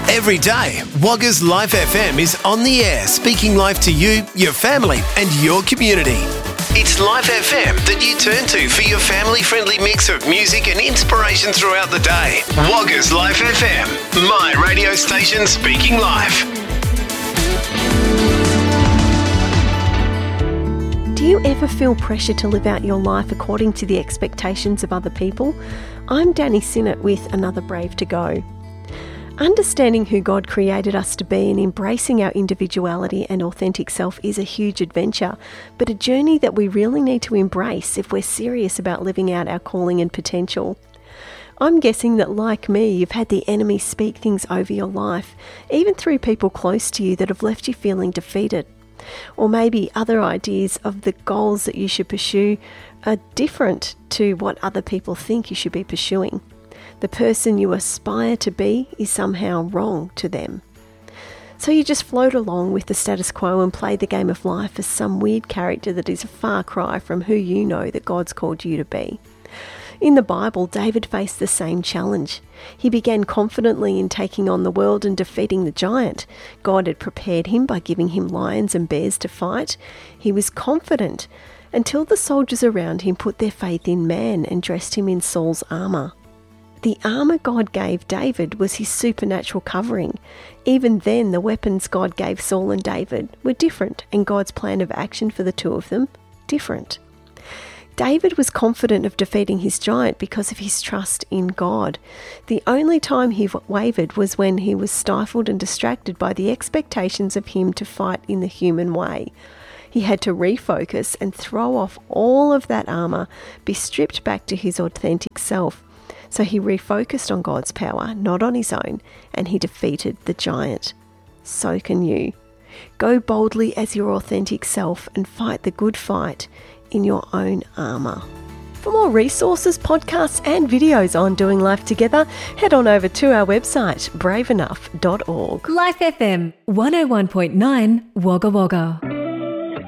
Every day, Wagga's Life FM is on the air, speaking life to you, your family and your community. It's Life FM that you turn to for your family-friendly mix of music and inspiration throughout the day. Wagga's Life FM, my radio station speaking life. Do you ever feel pressure to live out your life according to the expectations of other people? I'm Danny Sinnott with Another Brave to Go. Understanding who God created us to be and embracing our individuality and authentic self is a huge adventure, but a journey that we really need to embrace if we're serious about living out our calling and potential. I'm guessing that, like me, you've had the enemy speak things over your life, even through people close to you that have left you feeling defeated. Or maybe other ideas of the goals that you should pursue are different to what other people think you should be pursuing. The person you aspire to be is somehow wrong to them. So you just float along with the status quo and play the game of life as some weird character that is a far cry from who you know that God's called you to be. In the Bible, David faced the same challenge. He began confidently in taking on the world and defeating the giant. God had prepared him by giving him lions and bears to fight. He was confident until the soldiers around him put their faith in man and dressed him in Saul's armour. The armour God gave David was his supernatural covering. Even then, the weapons God gave Saul and David were different, and God's plan of action for the two of them, different. David was confident of defeating his giant because of his trust in God. The only time he wavered was when he was stifled and distracted by the expectations of him to fight in the human way. He had to refocus and throw off all of that armour, be stripped back to his authentic self. So he refocused on God's power, not on his own, and he defeated the giant. So can you. Go boldly as your authentic self and fight the good fight in your own armour. For more resources, podcasts and videos on doing life together, head on over to our website, braveenough.org. Life FM 101.9 Wagga Wagga.